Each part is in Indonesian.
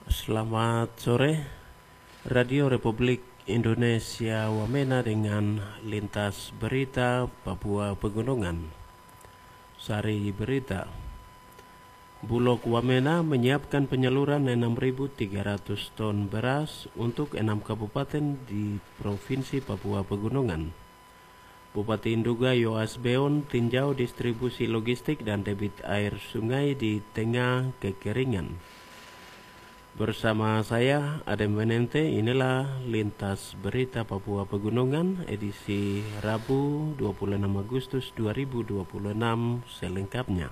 Selamat sore, Radio Republik Indonesia Wamena dengan lintas berita Papua Pegunungan. Sari berita, Bulog Wamena menyiapkan penyaluran 6.300 ton beras untuk 6 kabupaten di Provinsi Papua Pegunungan. Bupati Nduga Yoas Beon tinjau distribusi logistik dan debit air sungai di tengah kekeringan. Bersama saya, Adem Menente, inilah Lintas Berita Papua Pegunungan, edisi Rabu 26 Agustus 2026 selengkapnya.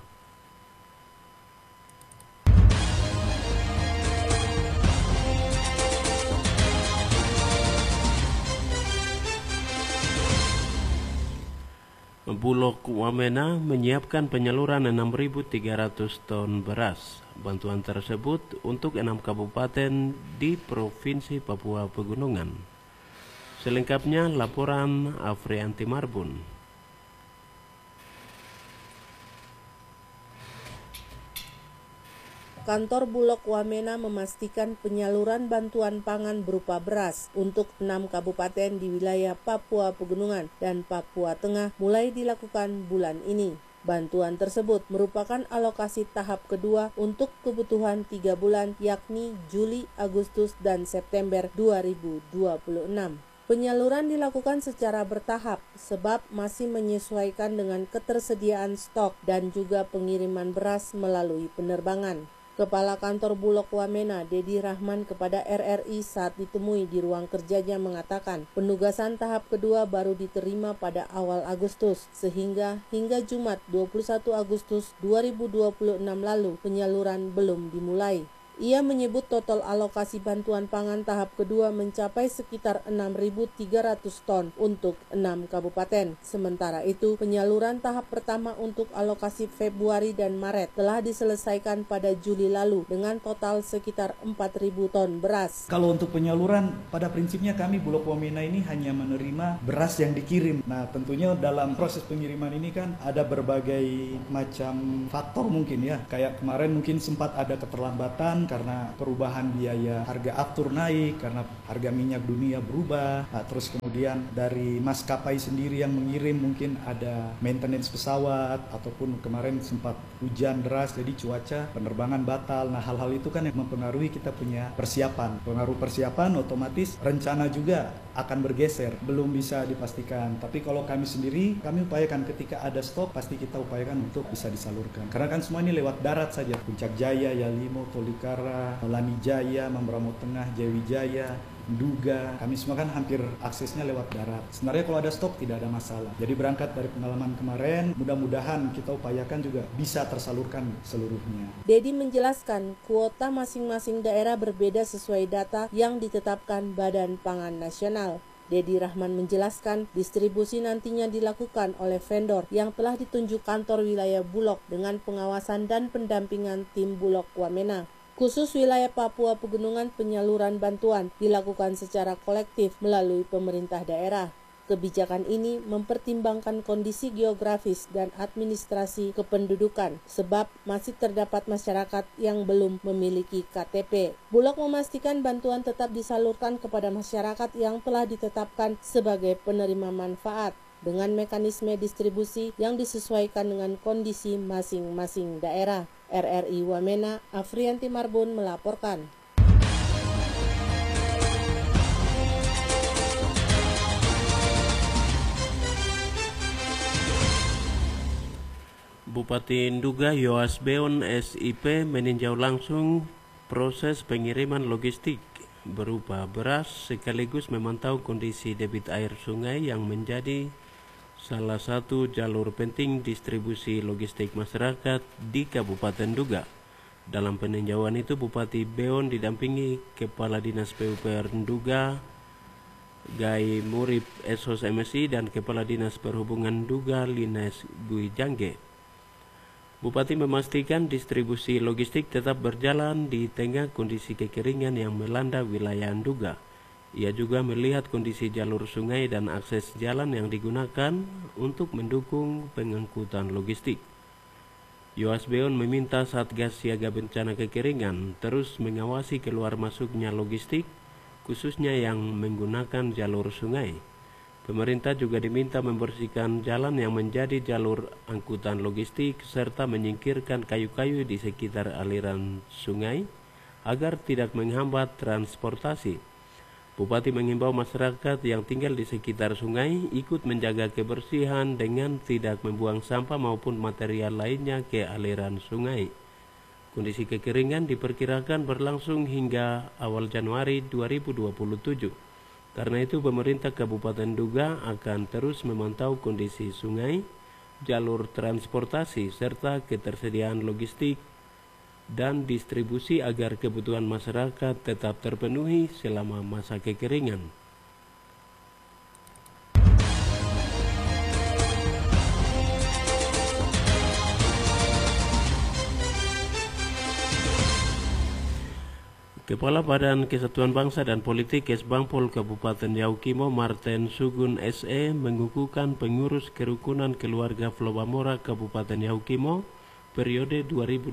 Bulog Wamena menyiapkan penyaluran 6.300 ton beras. Bantuan tersebut untuk 6 kabupaten di Provinsi Papua Pegunungan. Selengkapnya laporan Afrianti Marbun. Kantor Bulog Wamena memastikan penyaluran bantuan pangan berupa beras untuk 6 kabupaten di wilayah Papua Pegunungan dan Papua Tengah mulai dilakukan bulan ini. Bantuan tersebut merupakan alokasi tahap kedua untuk kebutuhan 3 bulan yakni Juli, Agustus, dan September 2026. Penyaluran dilakukan secara bertahap sebab masih menyesuaikan dengan ketersediaan stok dan juga pengiriman beras melalui penerbangan. Kepala Kantor Bulog Wamena, Dedi Rahman, kepada RRI saat ditemui di ruang kerjanya mengatakan penugasan tahap kedua baru diterima pada awal Agustus, sehingga hingga Jumat 21 Agustus 2026 lalu penyaluran belum dimulai. Ia menyebut total alokasi bantuan pangan tahap kedua mencapai sekitar 6.300 ton untuk 6 kabupaten. Sementara itu, penyaluran tahap pertama untuk alokasi Februari dan Maret telah diselesaikan pada Juli lalu dengan total sekitar 4.000 ton beras. Kalau untuk penyaluran, pada prinsipnya kami Bulog Wamena ini hanya menerima beras yang dikirim. Nah, tentunya dalam proses pengiriman ini kan ada berbagai macam faktor mungkin ya. Kayak kemarin mungkin sempat ada keterlambatan karena perubahan biaya harga aftur naik, karena harga minyak dunia berubah. Nah, terus kemudian dari maskapai sendiri yang mengirim mungkin ada maintenance pesawat, ataupun kemarin sempat hujan deras jadi cuaca penerbangan batal. Nah, hal-hal itu kan yang mempengaruhi kita punya persiapan. Pengaruh persiapan otomatis rencana juga akan bergeser, belum bisa dipastikan. Tapi kalau kami sendiri, kami upayakan ketika ada stok pasti kita upayakan untuk bisa disalurkan. Karena kan semua ini lewat darat saja. Puncak Jaya, Yalimo, Tolikara, Lanijaya, Mambramo Tengah, Jayawijaya, Nduga, kami semua kan hampir aksesnya lewat darat. Sebenarnya kalau ada stok tidak ada masalah. Jadi berangkat dari pengalaman kemarin, mudah-mudahan kita upayakan juga bisa tersalurkan seluruhnya. Dedi menjelaskan kuota masing-masing daerah berbeda sesuai data yang ditetapkan Badan Pangan Nasional. Dedi Rahman menjelaskan distribusi nantinya dilakukan oleh vendor yang telah ditunjuk kantor wilayah Bulog dengan pengawasan dan pendampingan tim Bulog Wamena. Khusus wilayah Papua Pegunungan, penyaluran bantuan dilakukan secara kolektif melalui pemerintah daerah. Kebijakan ini mempertimbangkan kondisi geografis dan administrasi kependudukan sebab masih terdapat masyarakat yang belum memiliki KTP. Bulog memastikan bantuan tetap disalurkan kepada masyarakat yang telah ditetapkan sebagai penerima manfaat dengan mekanisme distribusi yang disesuaikan dengan kondisi masing-masing daerah. RRI Wamena, Afrianti Marbun melaporkan. Bupati Nduga Yoas Beon SIP meninjau langsung proses pengiriman logistik berupa beras sekaligus memantau kondisi debit air sungai yang menjadi salah satu jalur penting distribusi logistik masyarakat di Kabupaten Nduga. Dalam peninjauan itu, Bupati Beon didampingi Kepala Dinas PUPR Nduga, Gai Murib Esos MSI, dan Kepala Dinas Perhubungan Nduga, Lines Gui Jangge. Bupati memastikan distribusi logistik tetap berjalan di tengah kondisi kekeringan yang melanda wilayah Nduga. Ia juga melihat kondisi jalur sungai dan akses jalan yang digunakan untuk mendukung pengangkutan logistik. YOASBEON meminta Satgas Siaga Bencana Kekeringan terus mengawasi keluar masuknya logistik, khususnya yang menggunakan jalur sungai. Pemerintah juga diminta membersihkan jalan yang menjadi jalur angkutan logistik serta menyingkirkan kayu-kayu di sekitar aliran sungai agar tidak menghambat transportasi. Bupati mengimbau masyarakat yang tinggal di sekitar sungai ikut menjaga kebersihan dengan tidak membuang sampah maupun material lainnya ke aliran sungai. Kondisi kekeringan diperkirakan berlangsung hingga awal Januari 2027. Karena itu pemerintah Kabupaten Duga akan terus memantau kondisi sungai, jalur transportasi, serta ketersediaan logistik dan distribusi agar kebutuhan masyarakat tetap terpenuhi selama masa kekeringan. Kepala Badan Kesatuan Bangsa dan Politik Kesbangpol Kabupaten Yaukimo Martin Sugun SE mengukuhkan pengurus kerukunan keluarga Flobamora Kabupaten Yaukimo periode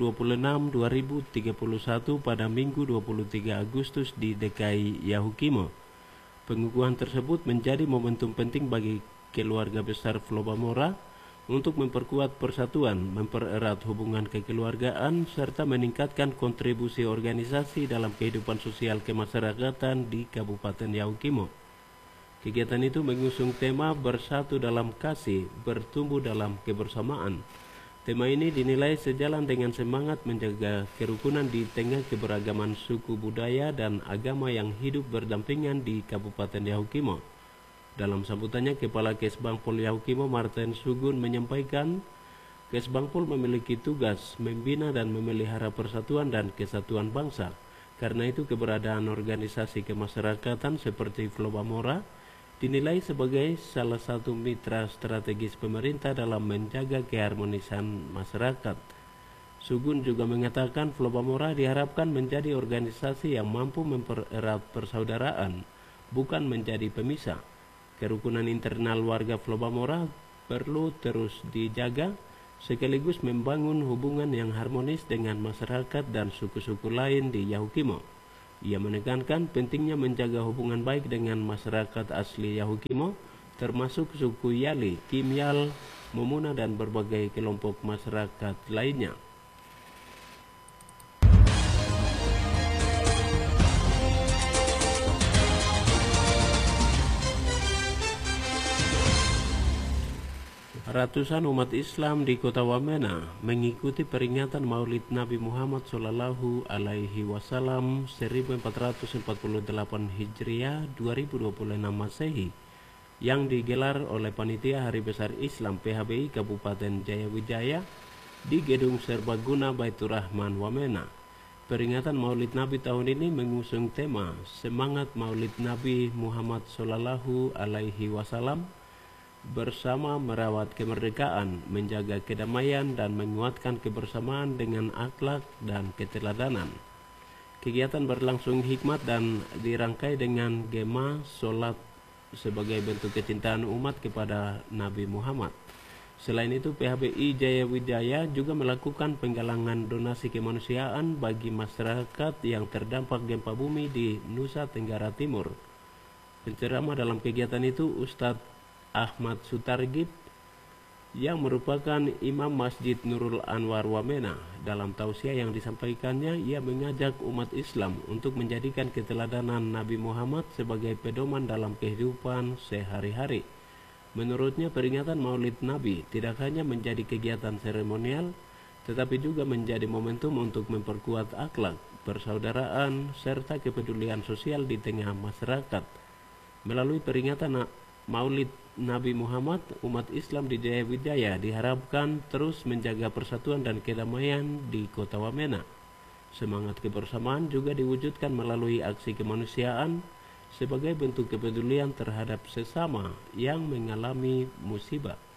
2026-2031 pada Minggu 23 Agustus di DKI Yaukimo. Pengukuhan tersebut menjadi momentum penting bagi keluarga besar Flobamora untuk memperkuat persatuan, mempererat hubungan kekeluargaan, serta meningkatkan kontribusi organisasi dalam kehidupan sosial kemasyarakatan di Kabupaten Yaukimo. Kegiatan itu mengusung tema Bersatu dalam Kasih, Bertumbuh dalam Kebersamaan. Tema ini dinilai sejalan dengan semangat menjaga kerukunan di tengah keberagaman suku budaya dan agama yang hidup berdampingan di Kabupaten Yaukimo. Dalam sambutannya, Kepala Kesbangpol Yaukimo Martin Sugun menyampaikan, Kesbangpol memiliki tugas membina dan memelihara persatuan dan kesatuan bangsa. Karena itu keberadaan organisasi kemasyarakatan seperti Flobamora dinilai sebagai salah satu mitra strategis pemerintah dalam menjaga keharmonisan masyarakat. Sugun juga mengatakan Flobamora diharapkan menjadi organisasi yang mampu mempererat persaudaraan, bukan menjadi pemisah. Kerukunan internal warga Flobamora perlu terus dijaga, sekaligus membangun hubungan yang harmonis dengan masyarakat dan suku-suku lain di Yaukimo. Ia menekankan pentingnya menjaga hubungan baik dengan masyarakat asli Yaukimo, termasuk suku Yali, Kimyal, Momuna, dan berbagai kelompok masyarakat lainnya. Ratusan umat Islam di kota Wamena mengikuti peringatan Maulid Nabi Muhammad Shallallahu Alaihi Wasallam 1448 Hijriah 2026 Masehi yang digelar oleh Panitia Hari Besar Islam PHBI Kabupaten Jayawijaya di Gedung Serbaguna Baitur Rahman Wamena. Peringatan Maulid Nabi tahun ini mengusung tema Semangat Maulid Nabi Muhammad Shallallahu Alaihi Wasallam, bersama merawat kemerdekaan, menjaga kedamaian, dan menguatkan kebersamaan dengan akhlak dan keteladanan. Kegiatan berlangsung hikmat dan dirangkai dengan gema solat sebagai bentuk kecintaan umat kepada Nabi Muhammad. Selain itu, PHBI Jayawijaya juga melakukan penggalangan donasi kemanusiaan bagi masyarakat yang terdampak gempa bumi di Nusa Tenggara Timur. Penceramah dalam kegiatan itu Ustadz Ahmad Sutargib yang merupakan Imam Masjid Nurul Anwar Wamena. Dalam tausiah yang disampaikannya, ia mengajak umat Islam untuk menjadikan keteladanan Nabi Muhammad sebagai pedoman dalam kehidupan sehari-hari. Menurutnya, peringatan Maulid Nabi tidak hanya menjadi kegiatan seremonial, tetapi juga menjadi momentum untuk memperkuat akhlak, persaudaraan, serta kepedulian sosial di tengah masyarakat. Melalui peringatan Maulid Nabi Muhammad, umat Islam di Jayawijaya diharapkan terus menjaga persatuan dan kedamaian di kota Wamena. Semangat kebersamaan juga diwujudkan melalui aksi kemanusiaan sebagai bentuk kepedulian terhadap sesama yang mengalami musibah.